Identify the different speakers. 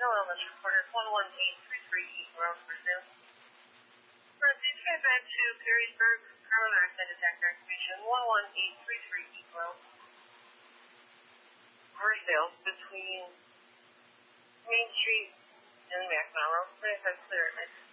Speaker 1: Hello, this recorder is 11833 East Road, Brazil. Please get back to Perrysburg, carbon monoxide detector information 11833 East Road. Brazil, between Main Street and Macmillan Road. 25 clear.